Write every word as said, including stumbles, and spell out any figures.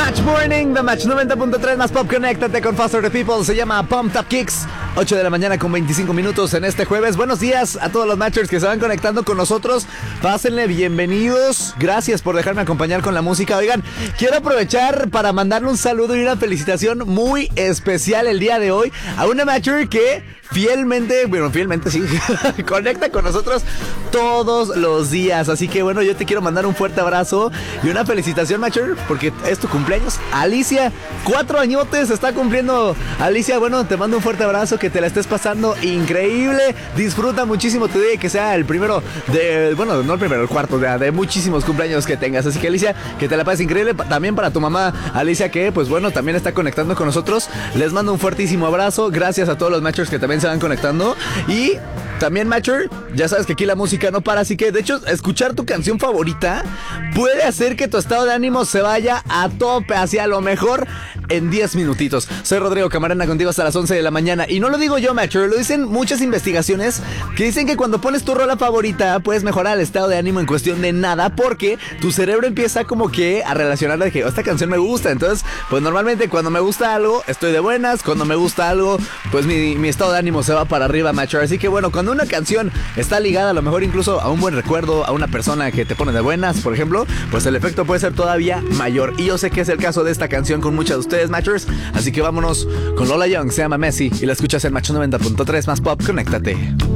Match Morning, The Match noventa punto tres más Pop. Conéctate con Faster the People. Se llama Pump Up Kicks. ocho de la mañana con veinticinco minutos en este jueves. Buenos días a todos los Matchers que se van conectando con nosotros. Pásenle, bienvenidos. Gracias por dejarme acompañar con la música. Oigan, quiero aprovechar para mandarle un saludo y una felicitación muy especial el día de hoy a una Matcher que fielmente, bueno, fielmente sí, conecta con nosotros todos los días. Así que bueno, yo te quiero mandar un fuerte abrazo y una felicitación, Matcher, porque es tu cumpleaños. Alicia, cuatro añotes está cumpliendo Alicia. Bueno, te mando un fuerte abrazo, que te la estés pasando increíble. Disfruta muchísimo tu día y que sea el primero de, bueno, no el primero, el cuarto de, de muchísimos cumpleaños que tengas. Así que Alicia, que te la pases increíble. También para tu mamá Alicia, que pues bueno, también está conectando con nosotros. Les mando un fuertísimo abrazo. Gracias a todos los Matchers que también se van conectando. Y también, Matcher, ya sabes que aquí la música no para, así que de hecho escuchar tu canción favorita puede hacer que tu estado de ánimo se vaya a tope, hacia lo mejor en diez minutitos. Soy Rodrigo Camarena, contigo hasta las once de la mañana. Y no lo digo yo, Matcher, lo dicen muchas investigaciones que dicen que cuando pones tu rola favorita puedes mejorar el estado de ánimo en cuestión de nada, porque tu cerebro empieza como que a relacionar de que oh, esta canción me gusta. Entonces, pues normalmente cuando me gusta algo estoy de buenas, cuando me gusta algo pues mi, mi estado de ánimo se va para arriba, Matcher. Así que bueno, cuando una canción está ligada a lo mejor incluso a un buen recuerdo, a una persona que te pone de buenas, por ejemplo, pues el efecto puede ser todavía mayor. Y yo sé que es el caso de esta canción con muchos de ustedes, Matchers. Así que vámonos con Lola Young, se llama Messi, y la escuchas en Match noventa punto tres más Pop. Conéctate.